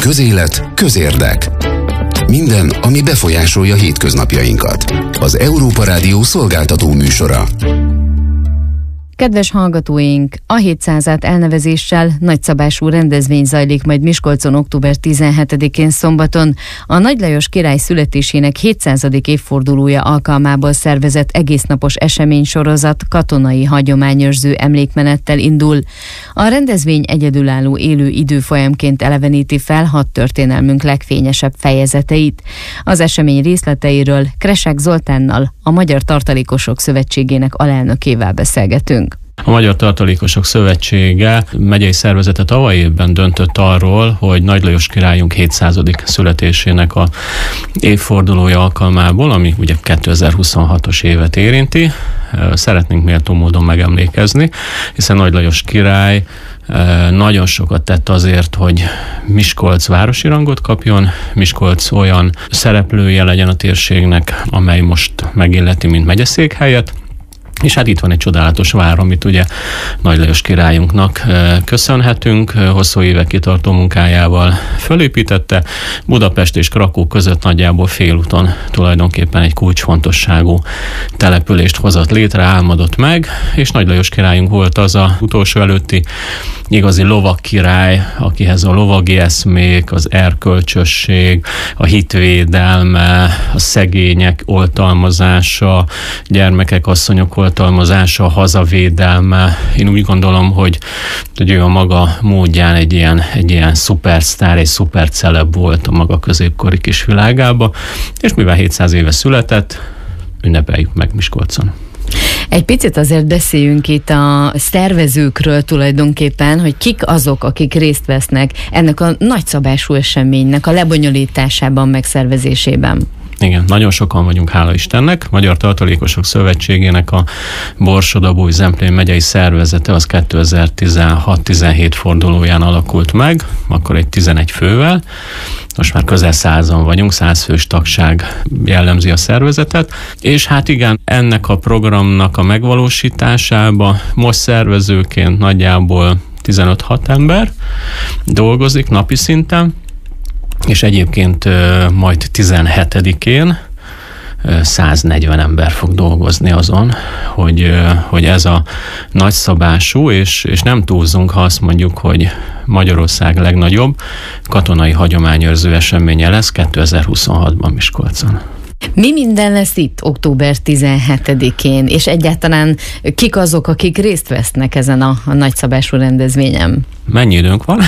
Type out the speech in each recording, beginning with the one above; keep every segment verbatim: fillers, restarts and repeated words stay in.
Közélet, közérdek. Minden, ami befolyásolja hétköznapjainkat. Az Európa Rádió szolgáltató műsora. Kedves hallgatóink, a hétszázad elnevezéssel nagyszabású rendezvény zajlik majd Miskolcon október tizenhetedikén szombaton. A Nagy Lajos király születésének hétszázadik évfordulója alkalmából szervezett egésznapos eseménysorozat katonai hagyományőrző emlékmenettel indul. A rendezvény egyedülálló élő időfolyamként eleveníti fel hat történelmünk legfényesebb fejezeteit. Az esemény részleteiről Kresák Zoltánnal, a Magyar Tartalékosok Szövetségének alelnökével beszélgetünk. A Magyar Tartalékosok Szövetsége megyei szervezete tavaly évben döntött arról, hogy Nagy Lajos királyunk hétszázadik születésének a évfordulója alkalmából, ami ugye kétezer-huszonhatos évet érinti, szeretnénk méltó módon megemlékezni, hiszen Nagy Lajos király nagyon sokat tett azért, hogy Miskolc városi rangot kapjon, Miskolc olyan szereplője legyen a térségnek, amely most megilleti, mint megyeszékhelyet. És hát itt van egy csodálatos vár, amit ugye Nagy Lajos királyunknak köszönhetünk, hosszú évek kitartó munkájával fölépítette. Budapest és Krakó között nagyjából félúton tulajdonképpen egy kulcsfontosságú települést hozott létre, álmodott meg, és Nagy Lajos királyunk volt az a utolsó előtti igazi lovag király, akihez a lovagi eszmék, az erkölcsösség, a hitvédelme, a szegények oltalmazása, gyermekek, asszonyok oltalmazása, a hazavédelme. Én úgy gondolom, hogy, hogy ő a maga módján egy ilyen, egy ilyen szupersztár, egy szuperceleb volt a maga középkori kis világába, és mivel hétszáz éve született, ünnepeljük meg Miskolcon. Egy picit azért beszéljünk itt a szervezőkről tulajdonképpen, hogy kik azok, akik részt vesznek ennek a nagyszabású eseménynek a lebonyolításában, megszervezésében. Igen, nagyon sokan vagyunk, hála Istennek. Magyar Tartalékosok Szövetségének a Borsod-Abaúj-Zemplén megyei szervezete az kétezer-tizenhat-tizenhét fordulóján alakult meg, akkor egy tizenegy fővel. Most már közel százan vagyunk, száz fős tagság jellemzi a szervezetet, és hát igen, ennek a programnak a megvalósításába most szervezőként nagyjából tizenöt-hat ember dolgozik napi szinten, és egyébként majd tizenhetedikén száznegyven ember fog dolgozni azon, hogy, hogy ez a nagyszabású, és, és nem túlzunk, ha azt mondjuk, hogy Magyarország legnagyobb katonai hagyományőrző eseménye lesz kétezer-huszonhatban Miskolcon. Mi minden lesz itt október tizenhetedikén, és egyáltalán kik azok, akik részt vesznek ezen a, a nagyszabású rendezvényen? Mennyi időnk van?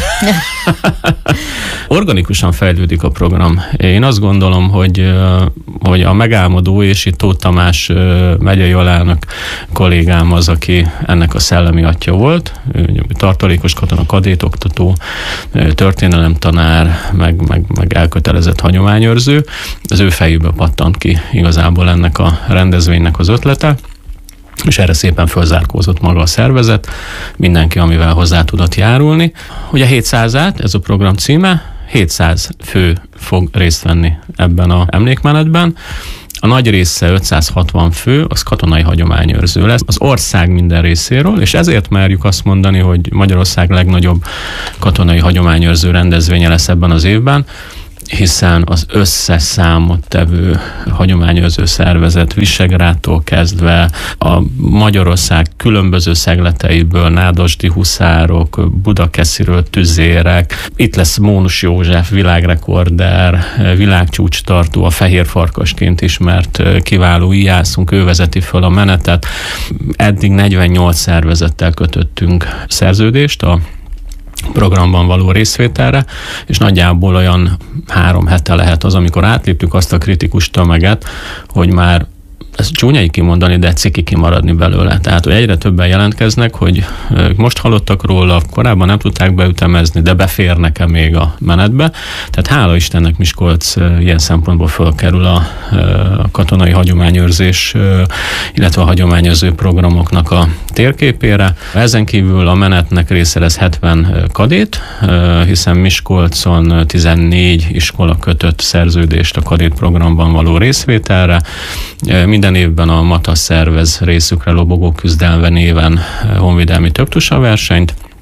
Organikusan fejlődik a program. Én azt gondolom, hogy, hogy a megálmodó, és itt Tóth Tamás megyei alelnök kollégám az, aki ennek a szellemi atya volt, tartalékos katona, kadétoktató, történelemtanár, meg, meg, meg elkötelezett hagyományőrző. Az ő fejébe pattant ki igazából ennek a rendezvénynek az ötlete, és erre szépen fölzárkózott maga a szervezet, mindenki, amivel hozzá tudott járulni. Ugye hétszázat, ez a program címe, hétszáz fő fog részt venni ebben az emlékmenetben. A nagy része, ötszázhatvan fő, az katonai hagyományőrző lesz az ország minden részéről, és ezért merjük azt mondani, hogy Magyarország legnagyobb katonai hagyományőrző rendezvénye lesz ebben az évben, hiszen az összes számottevő hagyományőrző szervezet Visegrádtól kezdve a Magyarország különböző szegleteiből, nádasdi huszárok, Budakesziről tüzérek, itt lesz Mónus József, világrekorder, világcsúcstartó, a fehér farkasként ismert kiváló íjászunk, ő vezeti föl a menetet. Eddig negyvennyolc szervezettel kötöttünk szerződést a programban való részvételre, és nagyjából olyan három hete lehet az, amikor átléptük azt a kritikus tömeget, hogy már ez csúnyai kimondani, de ciki kimaradni belőle. Tehát, hogy egyre többen jelentkeznek, hogy most hallottak róla, korábban nem tudták beütemezni, de beférnek-e még a menetbe. Tehát hála Istennek Miskolc ilyen szempontból fölkerül a, a katonai hagyományőrzés, illetve a hagyományőrző programoknak a térképére. Ezen kívül a menetnek része lesz hetven kadét, hiszen Miskolcon tizennégy iskola kötött szerződést a kadét programban való részvételre. Minden évben a MATASZ szervez részükre Lobogó küzdelme néven honvédelmi többtusa versenyt,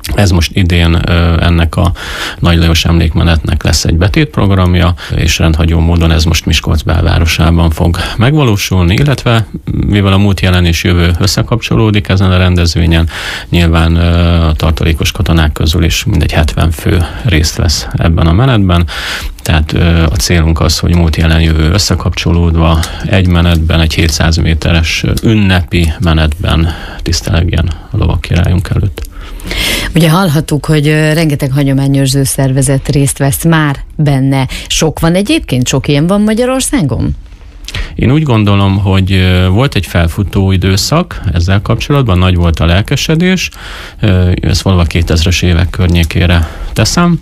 Ez most idén ennek a Nagy Lajos emlékmenetnek lesz egy betétprogramja, és rendhagyó módon ez most Miskolc belvárosában fog megvalósulni, illetve mivel a múlt, jelen és jövő összekapcsolódik ezen a rendezvényen, nyilván a tartalékos katonák közül is mindegy hetven fő részt vesz ebben a menetben. Tehát a célunk az, hogy múlt, jelen, jövő összekapcsolódva egy menetben, egy hétszáz méteres ünnepi menetben tisztelegjen a lovagkirályunk előtt. Ugye hallhattuk, hogy rengeteg hagyományőrző szervezet részt vesz már benne. Sok van egyébként? Sok ilyen van Magyarországon? Én úgy gondolom, hogy volt egy felfutó időszak ezzel kapcsolatban, nagy volt a lelkesedés, ezt valahol kétezres évek környékére teszem,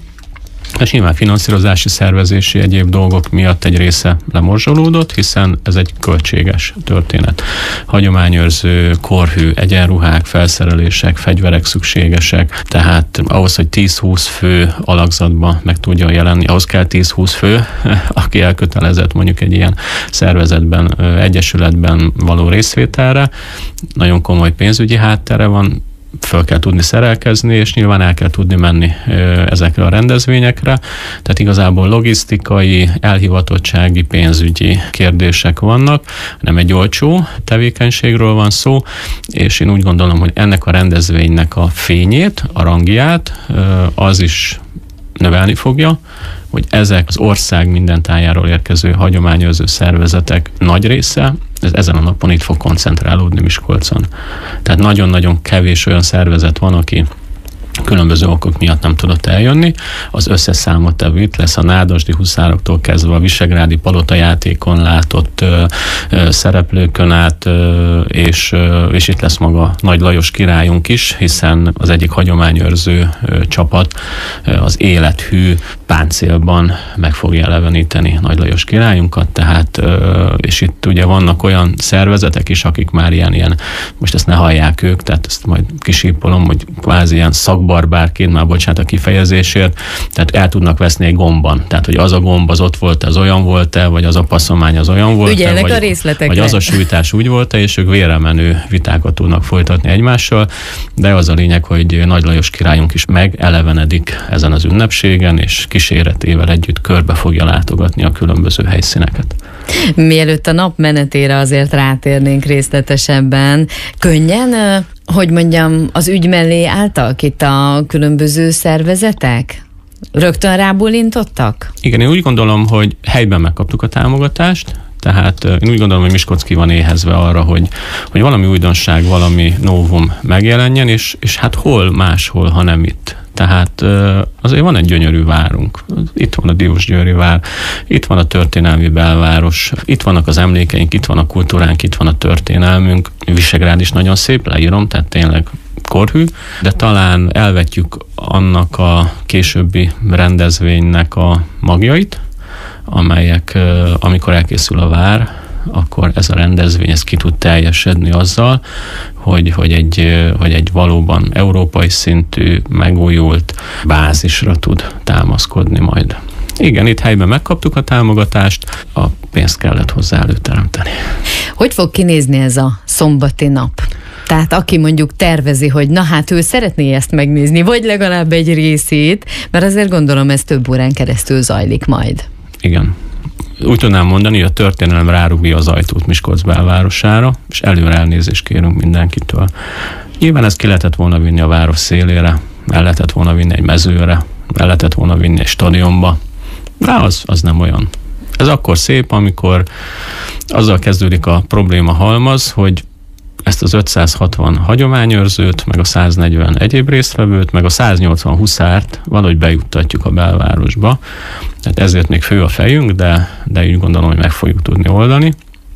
és nyilván finanszírozási, szervezési egyéb dolgok miatt egy része lemorzsolódott, hiszen ez egy költséges történet. Hagyományőrző, korhű, egyenruhák, felszerelések, fegyverek szükségesek, tehát ahhoz, hogy tíz-húsz fő alakzatba meg tudjon jelenni, ahhoz kell tíz-húsz fő, aki elkötelezett mondjuk egy ilyen szervezetben, egyesületben való részvételre. Nagyon komoly pénzügyi háttere van, föl kell tudni szerelkezni, és nyilván el kell tudni menni ezekre a rendezvényekre. Tehát igazából logisztikai, elhivatottsági, pénzügyi kérdések vannak. Nem egy olcsó tevékenységről van szó, és én úgy gondolom, hogy ennek a rendezvénynek a fényét, a rangját az is növelni fogja, hogy ezek az ország minden tájáról érkező hagyományőrző szervezetek nagy része, ez ezen a napon itt fog koncentrálódni Miskolcon. Tehát nagyon-nagyon kevés olyan szervezet van, aki különböző okok miatt nem tudott eljönni. Az összes számottevő itt lesz, a nádasdi huszároktól kezdve a visegrádi palotajátékon látott ö, ö, szereplőkön át, ö, és, ö, és itt lesz maga Nagy Lajos királyunk is, hiszen az egyik hagyományőrző ö, csapat ö, az élethű páncélban meg fogja eleveníteni Nagy Lajos királyunkat, tehát ö, és itt ugye vannak olyan szervezetek is, akik már ilyen, ilyen most ezt ne hallják ők, tehát ezt majd kisípolom, hogy kvázi ilyen szakbarbárként, már bocsánat a kifejezésért, tehát el tudnak veszni egy gomban. Tehát, hogy az a gomb az ott volt, az olyan volt-e, vagy az a passzomány az olyan volt-e, vagy, a részletekre. vagy az a sújtás úgy volt-e, és ők vérre menő vitákat tudnak folytatni egymással, de az a lényeg, hogy Nagy Lajos királyunk is megelevenedik ezen az ünnepségen, és kíséretével együtt körbe fogja látogatni a különböző helyszíneket. Mielőtt a nap menetére azért rátérnénk részletesebben, könnyen, hogy mondjam, az ügy mellé álltak itt a különböző szervezetek? Rögtön rábólintottak? Igen, én úgy gondolom, hogy helyben megkaptuk a támogatást, tehát én úgy gondolom, hogy Miskolc ki van éhezve arra, hogy, hogy valami újdonság, valami novum megjelenjen, és, és hát hol máshol, ha nem itt. Tehát azért van egy gyönyörű várunk. Itt van a Diósgyőri vár, itt van a történelmi belváros, itt vannak az emlékeink, itt van a kultúránk, itt van a történelmünk. Visegrád is nagyon szép, leírom, tehát tényleg korhű, de talán elvetjük annak a későbbi rendezvénynek a magjait, amelyek, amikor elkészül a vár, akkor ez a rendezvény ez ki tud teljesedni azzal, hogy, hogy, egy, hogy egy valóban európai szintű, megújult bázisra tud támaszkodni majd. Igen, itt helyben megkaptuk a támogatást, a pénzt kellett hozzá előteremteni. Hogy fog kinézni ez a szombati nap? Tehát aki mondjuk tervezi, hogy na hát ő szeretné ezt megnézni, vagy legalább egy részét, mert azért gondolom ez több órán keresztül zajlik majd. Igen. Úgy tudnám mondani, hogy a történelem rárugja az ajtót Miskolc belvárosára, és előre elnézést kérünk mindenkitől. Nyilván ezt ki lehetett volna vinni a város szélére, el lehetett volna vinni egy mezőre, el lehetett volna vinni egy stadionba, de az, az nem olyan. Ez akkor szép, amikor azzal kezdődik a probléma halmaz, hogy ezt az ötszázhatvan hagyományőrzőt, meg a száznegyven egyéb résztvevőt, meg a száznyolcvan huszárt valahogy bejuttatjuk a belvárosba. Tehát ezért még fő a fejünk, de, de úgy gondolom, hogy meg fogjuk tudni oldani.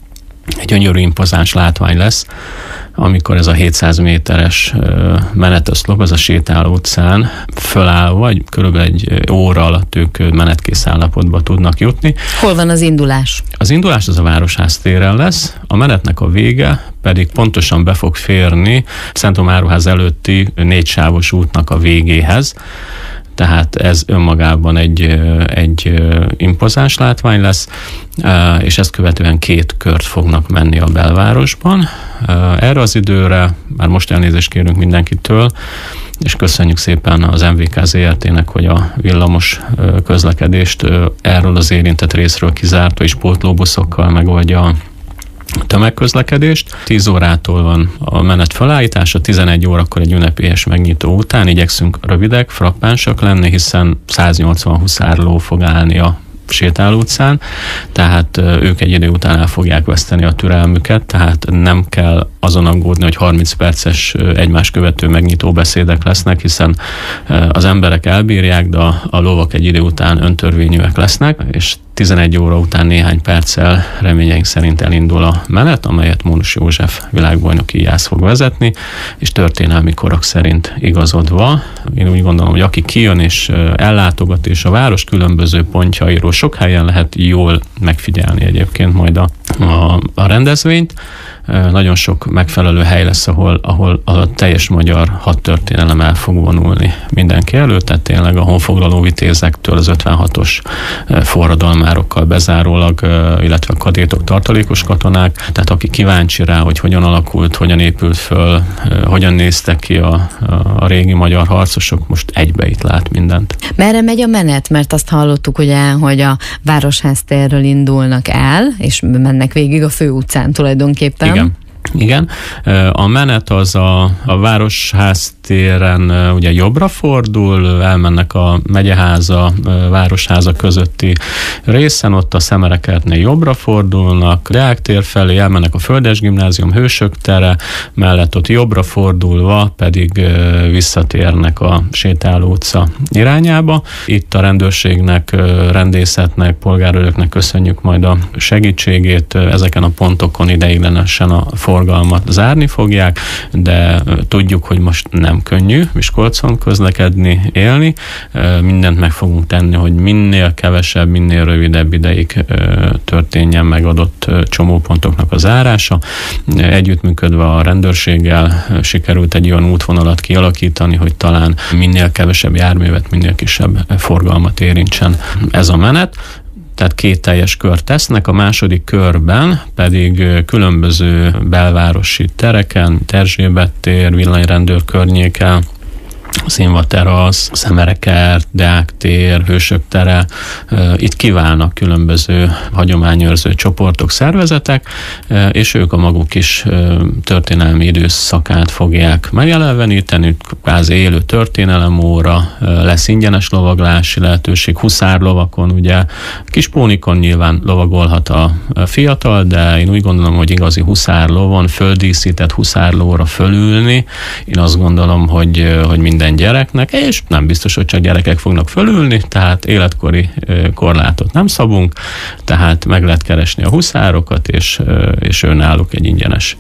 Egy gyönyörű impozáns látvány lesz, amikor ez a hétszáz méteres menetoszlop, ez a sétáló utcán föláll, vagy körülbelül egy óra alatt ők menetkész állapotba tudnak jutni. Hol van az indulás? Az indulás az a Városház téren lesz, a menetnek a vége pedig pontosan be fog férni Szentomáruház előtti négysávos útnak a végéhez. tehát ez önmagában egy, egy impozáns látvány lesz, és ezt követően két kört fognak menni a belvárosban. Erre az időre, már most elnézést kérünk mindenkitől, és köszönjük szépen az em vé ká zé er té-nek, hogy a villamos közlekedést erről az érintett részről kizárta, és pótlóbuszokkal megoldja a tömegközlekedést. tíz órától van a menet felállítása, tizenegy órakor egy ünnepélyes megnyitó után igyekszünk rövidek, frappánsak lenni, hiszen száznyolcvan huszárló fog állni a Sétáló utcán, tehát ők egy idő után el fogják veszteni a türelmüket, tehát nem kell azon aggódni, hogy harminc perces egymás követő megnyitó beszédek lesznek, hiszen az emberek elbírják, de a, a lovak egy idő után öntörvényűek lesznek, és tizenegy óra után néhány perccel reményeink szerint elindul a menet, amelyet Mónus József világbajnoki jász fog vezetni, és történelmi korok szerint igazodva. Én úgy gondolom, hogy aki kijön és ellátogat, és a város különböző pontjairól sok helyen lehet jól megfigyelni egyébként majd a, a, a rendezvényt. Nagyon sok megfelelő hely lesz, ahol, ahol a teljes magyar hadtörténelem el fog vonulni mindenki előtt, tehát tényleg a honfoglaló vitézektől az ötvenhatos forradalmárokkal bezárólag, illetve a kadétok, tartalékos katonák, tehát aki kíváncsi rá, hogy hogyan alakult, hogyan épült föl, hogyan néztek ki a, a, a régi magyar harcosok, most egybe itt lát mindent. Merre megy a menet? Mert azt hallottuk ugye, hogy a Városház térről indulnak el, és mennek végig a főutcán tulajdonképpen. Igen. Igen, a menet az a, a Városház téren ugye jobbra fordul, elmennek a Megyeháza, Városháza közötti részen, ott a Szemerekertnél jobbra fordulnak, Deák tér felé, elmennek a Földes Gimnázium, Hősök tere mellett, ott jobbra fordulva pedig visszatérnek a Sétáló utca irányába. Itt a rendőrségnek, rendészetnek, polgárőröknek köszönjük majd a segítségét, ezeken a pontokon ideiglenesen a forgalmat zárni fogják, de tudjuk, hogy most nem könnyű Miskolcon közlekedni, élni. Mindent meg fogunk tenni, hogy minél kevesebb, minél rövidebb ideig történjen meg adott csomópontoknak a zárása. Együttműködve a rendőrséggel sikerült egy olyan útvonalat kialakítani, hogy talán minél kevesebb járművet, minél kisebb forgalmat érintsen ez a menet. Tehát két teljes kört tesznek, a második körben pedig különböző belvárosi tereken, Erzsébet tér, villanyrendőr környéken, Színva terasz, Szemerekert, Deák tér, Hősök tere, itt kiválnak különböző hagyományőrző csoportok, szervezetek, és ők a maguk is történelmi időszakát fogják megjeleníteni, kvázi élő történelemóra, lesz ingyenes lovaglási lehetőség, huszárlovakon, ugye Kispónikon nyilván lovagolhat a fiatal, de én úgy gondolom, hogy igazi huszárlovon, földíszített huszárlóra fölülni, én azt gondolom, hogy, hogy minden gyereknek, és nem biztos, hogy csak gyerekek fognak fölülni, tehát életkori korlátot nem szabunk, tehát meg lehet keresni a huszárokat, és, és önálluk egy ingyenes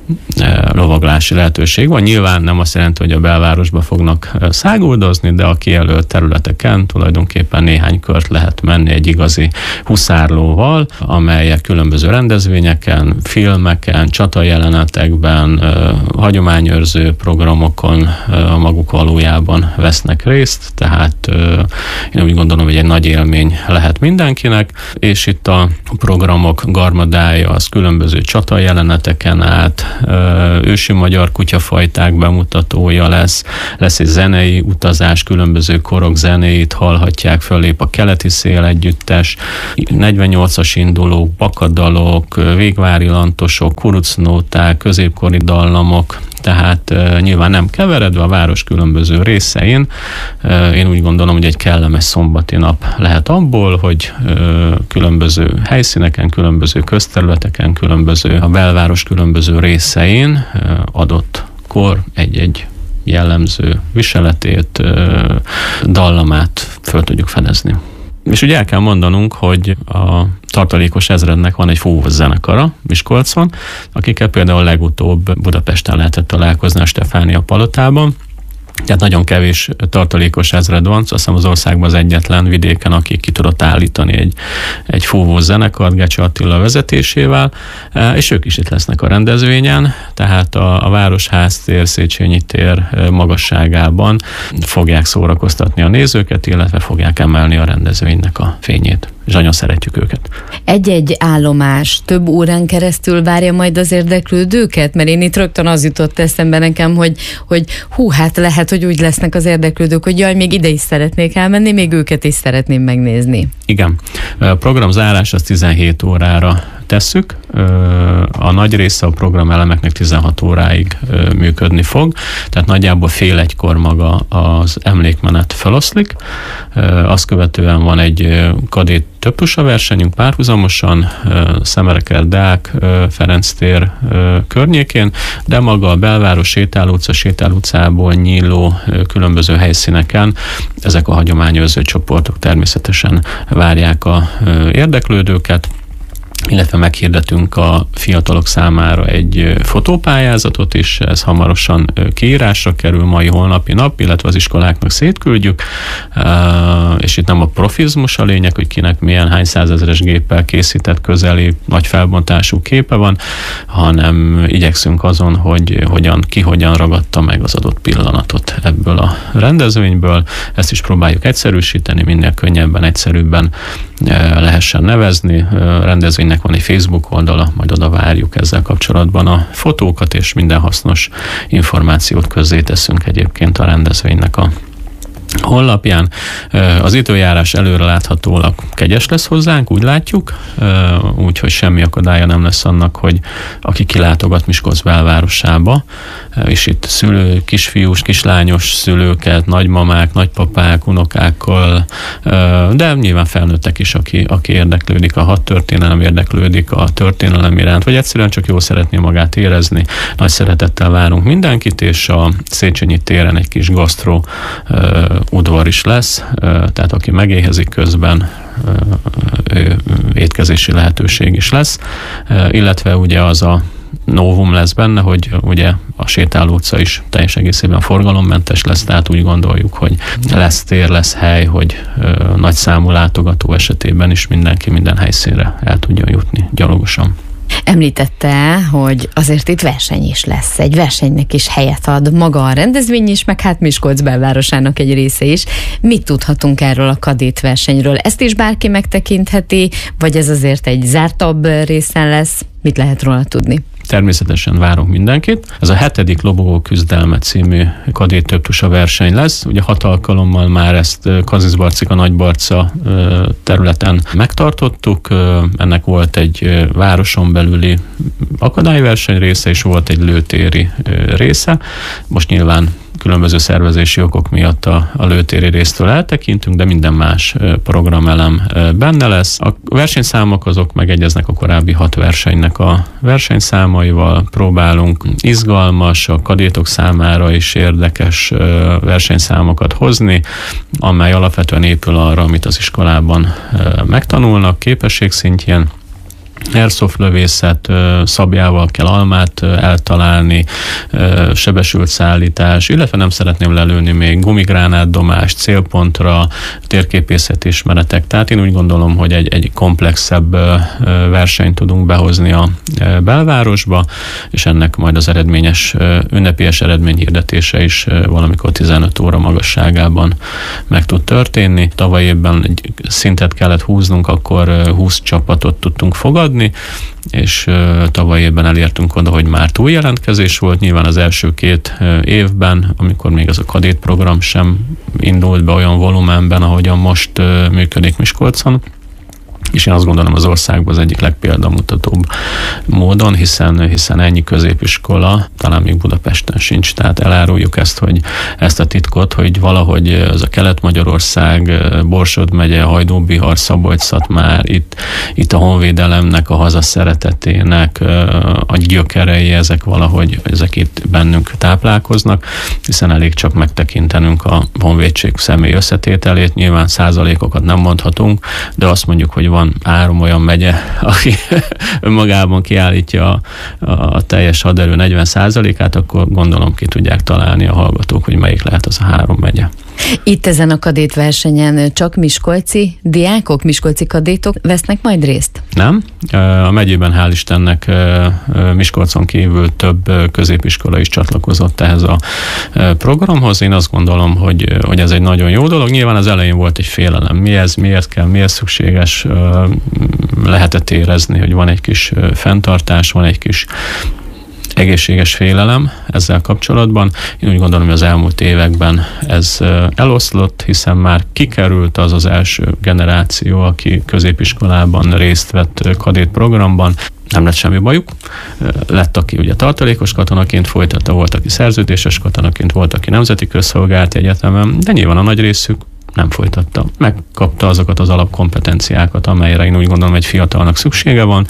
lovaglási lehetőség van. Nyilván nem azt jelenti, hogy a belvárosba fognak száguldozni, de a kijelölt területeken tulajdonképpen néhány kört lehet menni egy igazi huszárlóval, amelyek különböző rendezvényeken, filmeken, csatajelenetekben, hagyományőrző programokon a maguk valójában vesznek részt, tehát én úgy gondolom, hogy egy nagy élmény lehet mindenkinek, és itt a programok garmadája az különböző csatajeleneteken át, ősi magyar kutyafajták bemutatója lesz, lesz egy zenei utazás, különböző korok zenéit hallhatják, föllép a Keleti Szél együttes, negyvennyolcas indulók, bakadalok, végvári lantosok, kurucnóták, középkori dallamok, tehát uh, nyilván nem keveredve a város különböző részein. Uh, én úgy gondolom, hogy egy kellemes szombati nap lehet abból, hogy uh, különböző helyszíneken, különböző közterületeken, különböző a belváros különböző részein uh, adott kor egy-egy jellemző viseletét, uh, dallamát föl tudjuk fedezni. És ugye el kell mondanunk, hogy a tartalékos ezrednek van egy fúvós zenekara Miskolcon, akikkel például legutóbb Budapesten lehetett találkozni a Stefánia palotában, Tehát nagyon kevés tartalékos ezred van, azt hiszem az országban az egyetlen vidéken, aki ki tudott állítani egy, egy fúvó zenekart Gecsi Attila vezetésével, és ők is itt lesznek a rendezvényen, tehát a, a Városház tér, Széchenyi tér magasságában fogják szórakoztatni a nézőket, illetve fogják emelni a rendezvénynek a fényét, és nagyon szeretjük őket. Egy-egy állomás több órán keresztül várja majd az érdeklődőket? Mert én itt rögtön az jutott eszembe nekem, hogy, hogy hú, hát lehet, hogy úgy lesznek az érdeklődők, hogy jaj, még ide is szeretnék elmenni, még őket is szeretném megnézni. Igen. A programzárás az tizenhét órára tesszük. A nagy része a programelemeknek tizenhat óráig működni fog, tehát nagyjából fél egykor maga az emlékmenet feloszlik. Azt követően van egy kadét többtusa versenyünk párhuzamosan, Szemereker, Deák, Ferenc tér környékén, de maga a belváros, Sétáló utca, Sétáló utcából nyíló különböző helyszíneken ezek a hagyományőrző csoportok természetesen várják a érdeklődőket, illetve meghirdetünk a fiatalok számára egy fotópályázatot is, ez hamarosan kiírásra kerül, mai holnapi nap, illetve az iskoláknak szétküldjük, és itt nem a profizmus a lényeg, hogy kinek milyen hány százezeres géppel készített közeli, nagy felbontású képe van, hanem igyekszünk azon, hogy hogyan, ki hogyan ragadta meg az adott pillanatot ebből a rendezvényből. Ezt is próbáljuk egyszerűsíteni, minél könnyebben, egyszerűbben lehessen nevezni. Rendezvénynek van egy Facebook oldala, majd oda várjuk ezzel kapcsolatban a fotókat, és minden hasznos információt közzéteszünk egyébként a rendezvénynek a honlapján. Az időjárás előre láthatólag kegyes lesz hozzánk, úgy látjuk, úgyhogy semmi akadálya nem lesz annak, hogy aki kilátogat Miskolc belvárosába, és itt szülő, kisfiús, kislányos szülőket, nagymamák, nagypapák, unokákkal, de nyilván felnőttek is, aki, aki érdeklődik, a hadtörténelem érdeklődik a történelem iránt, vagy egyszerűen csak jól szeretné magát érezni. Nagy szeretettel várunk mindenkit, és a Széchenyi téren egy kis gasztró udvar is lesz, tehát aki megéhezik közben, étkezési lehetőség is lesz, illetve ugye az a novum lesz benne, hogy ugye a Sétáló utca is teljes egészében forgalommentes lesz, tehát úgy gondoljuk, hogy lesz tér, lesz hely, hogy nagy számú látogató esetében is mindenki minden helyszínre el tudjon jutni gyalogosan. Említette, hogy azért itt verseny is lesz. Egy versenynek is helyet ad maga a rendezvény is, meg hát Miskolc belvárosának egy része is. Mit tudhatunk erről a kadét versenyről? Ezt is bárki megtekintheti, vagy ez azért egy zártabb részen lesz? Mit lehet róla tudni? Természetesen várunk mindenkit. Ez a hetedik Lobogó küzdelme című kadét többtusa verseny lesz. Ugye hat alkalommal már ezt Kazizbarcika, Nagybarca területen megtartottuk. Ennek volt egy városon belüli akadályverseny része, és volt egy lőtéri része. Most nyilván különböző szervezési okok miatt a, a lőtéri résztől eltekintünk, de minden más programelem benne lesz. A versenyszámok azok megegyeznek a korábbi hat versenynek a versenyszámaival. Próbálunk izgalmas, a kadétok számára is érdekes versenyszámokat hozni, amely alapvetően épül arra, amit az iskolában megtanulnak képességszintjén. Airsoft lövészet, szabjával kell almát eltalálni, sebesült szállítás, illetve nem szeretném lelőni még gumigránátdomás, célpontra, térképészeti ismeretek. Tehát én úgy gondolom, hogy egy, egy komplexebb versenyt tudunk behozni a belvárosba, és ennek majd az eredményes, ünnepélyes eredményhirdetése is valamikor tizenöt óra magasságában meg tud történni. Tavaly évben egy szintet kellett húznunk, akkor húsz csapatot tudtunk fogadni, és uh, tavaly évben elértünk oda, hogy már túljelentkezés volt. Nyilván az első két uh, évben, amikor még az a kadét program sem indult be olyan volumenben, ahogyan most uh, működik Miskolcon. És én azt gondolom, az országban az egyik legpéldamutatóbb módon, hiszen, hiszen ennyi középiskola, talán még Budapesten sincs, tehát eláruljuk ezt, hogy ezt a titkot, hogy valahogy az a Kelet-Magyarország, Borsod megye, Hajdú-Bihar, Szabolcs-Szatmár, itt, itt a honvédelemnek, a hazaszeretetének a gyökerei, ezek valahogy, ezek itt bennünk táplálkoznak, hiszen elég csak megtekintenünk a honvédség személy összetételét, nyilván százalékokat nem mondhatunk, de azt mondjuk, hogy van van három olyan megye, aki önmagában kiállítja a, a teljes haderő negyven százalékát, akkor gondolom ki tudják találni a hallgatók, hogy melyik lehet az a három megye. Itt ezen a kadétversenyen csak miskolci diákok, miskolci kadétok vesznek majd részt? Nem. A megyében hál' Istennek Miskolcon kívül több középiskola is csatlakozott ehhez a programhoz. Én azt gondolom, hogy, hogy ez egy nagyon jó dolog. Nyilván az elején volt egy félelem. Mi ez, miért kell, miért szükséges? Lehetett érezni, hogy van egy kis fenntartás, van egy kis egészséges félelem ezzel kapcsolatban. Én úgy gondolom, hogy az elmúlt években ez eloszlott, hiszen már kikerült az az első generáció, aki középiskolában részt vett kadét programban. Nem lett semmi bajuk. Lett, aki ugye tartalékos katonaként folytatta, volt, aki szerződéses katonaként, volt, aki nemzeti közszolgálati egyetemen, de nyilván a nagy részük nem folytatta. Megkapta azokat az alapkompetenciákat, amelyre én úgy gondolom, egy fiatalnak szüksége van,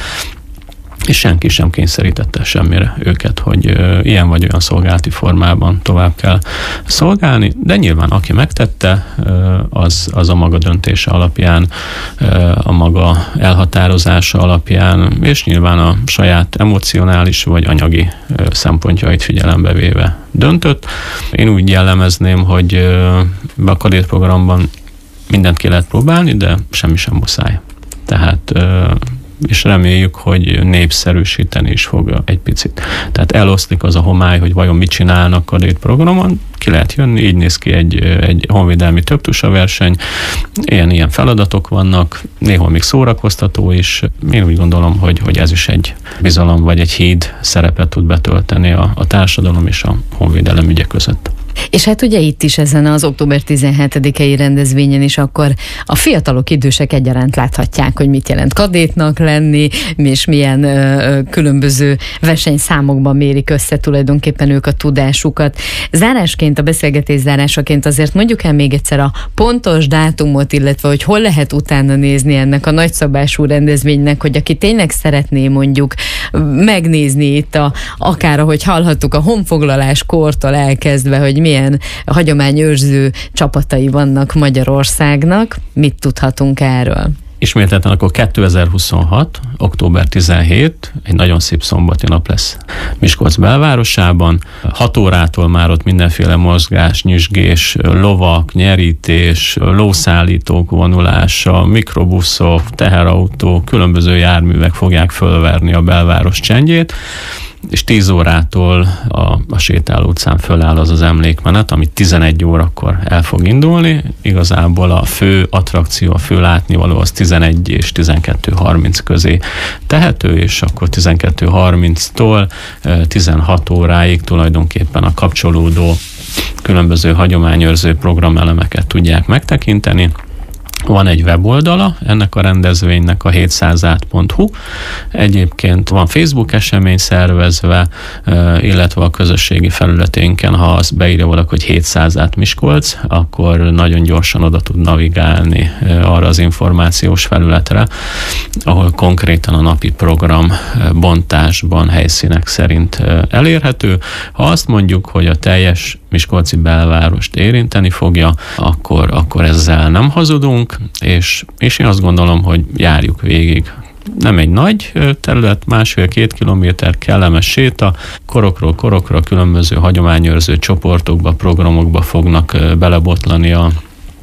és senki sem kényszerítette semmire őket, hogy ö, ilyen vagy olyan szolgálati formában tovább kell szolgálni, de nyilván aki megtette, ö, az, az a maga döntése alapján, ö, a maga elhatározása alapján, és nyilván a saját emocionális vagy anyagi ö, szempontjait figyelembe véve döntött. Én úgy jellemezném, hogy ö, a kadétprogramban mindent ki lehet próbálni, de semmi sem muszáj. Tehát ö, és reméljük, hogy népszerűsíteni is fog egy picit. Tehát eloszlik az a homály, hogy vajon mit csinálnak kadét programon, ki lehet jönni, így néz ki egy, egy honvédelmi többtusa verseny, ilyen-ilyen feladatok vannak, néhol még szórakoztató is. Én úgy gondolom, hogy, hogy ez is egy bizalom vagy egy híd szerepet tud betölteni a, a társadalom és a honvédelem ügye között. És hát ugye itt is ezen az október tizenhetedikei rendezvényen is akkor a fiatalok, idősek egyaránt láthatják, hogy mit jelent kadétnak lenni, és milyen ö, különböző versenyszámokban mérik össze tulajdonképpen ők a tudásukat. Zárásként, a beszélgetés zárásaként azért mondjuk el még egyszer a pontos dátumot, illetve hogy hol lehet utána nézni ennek a nagyszabású rendezvénynek, hogy aki tényleg szeretné mondjuk megnézni itt a, akár ahogy hallhattuk a honfoglalás kortól elkezdve, hogy milyen hagyományőrző csapatai vannak Magyarországnak. Mit tudhatunk erről? Ismételten akkor kétezer-huszonhat. október tizenhetedike, egy nagyon szép szombati nap lesz Miskolc belvárosában. hat órától már ott mindenféle mozgás, nyüzsgés, lovak, nyerítés, lószállítók vonulása, mikrobuszok, teherautó, különböző járművek fogják fölverni a belváros csendjét, és tíz órától a, a sétáló utcán föláll az az emlékmenet, ami tizenegy órakor el fog indulni. Igazából a fő attrakció, a fő látnivaló az tizenegy és tizenkettő harminc közé tehető, és akkor tizenkettő harminctól tizenhat óráig tulajdonképpen a kapcsolódó különböző hagyományőrző programelemeket tudják megtekinteni. Van egy weboldala ennek a rendezvénynek, a hétszáz át pont hu. Egyébként van Facebook esemény szervezve, illetve a közösségi felületénken, ha azt beírja valaki, hogy hétszáz át Miskolc, akkor nagyon gyorsan oda tud navigálni arra az információs felületre, ahol konkrétan a napi program bontásban helyszínek szerint elérhető. Ha azt mondjuk, hogy a teljes miskolci belvárost érinteni fogja, akkor, akkor ezzel nem hazudunk, és, és én azt gondolom, hogy járjuk végig. Nem egy nagy terület, másfél-két kilométer, kellemes séta, korokról korokra különböző hagyományőrző csoportokba, programokba fognak belebotlani a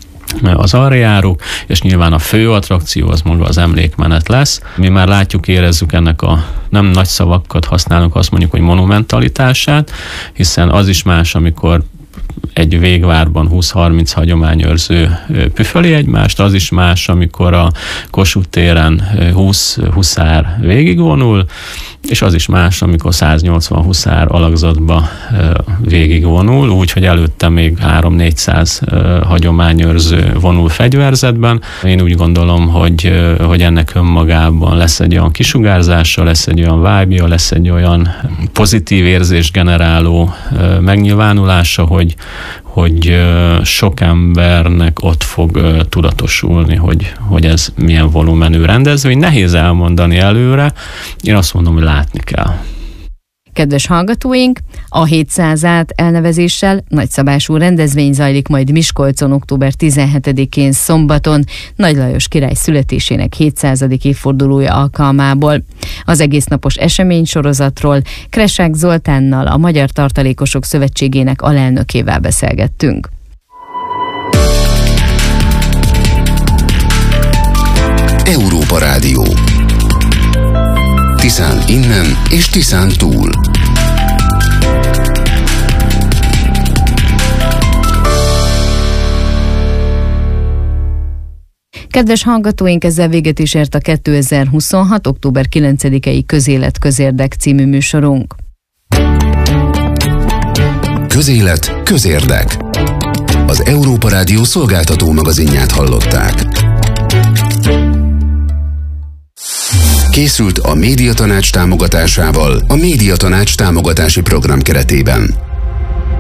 az areárók, és nyilván a fő attrakció az maga az emlékmenet lesz. Mi már látjuk, érezzük ennek a nem nagy szavakat használunk, azt mondjuk, hogy monumentalitását, hiszen az is más, amikor egy végvárban húsz-harminc hagyományőrző püföli egymást, az is más, amikor a Kossuth téren húsz huszár végigvonul, és az is más, amikor száznyolcvan huszár alakzatba végigvonul, úgyhogy előtte még háromszáz-négyszáz hagyományőrző vonul fegyverzetben. Én úgy gondolom, hogy, hogy ennek önmagában lesz egy olyan kisugárzása, lesz egy olyan vibe-ja, lesz egy olyan pozitív érzés generáló megnyilvánulása, hogy, hogy sok embernek ott fog tudatosulni, hogy, hogy ez milyen volumenű rendezvény. Nehéz elmondani előre, én azt mondom, hogy látni kell. Kedves hallgatóink, a hétszázát elnevezéssel nagyszabású rendezvény zajlik majd Miskolcon október tizenhetedikén szombaton, Nagy Lajos király születésének hétszázadik évfordulója alkalmából. Az egésznapos eseménysorozatról Kresák Zoltánnal, a Magyar Tartalékosok Szövetségének alelnökével beszélgettünk. Európa Rádió. Tiszán innen és Tiszán túl. Kedves hallgatóink, ezzel véget is ért a kétezer-huszonhat. október kilencedikei Közélet Közérdek című műsorunk. Közélet Közérdek. Az Európa Rádió szolgáltató magazinját hallották. Készült a Médiatanács támogatásával a Médiatanács támogatási program keretében.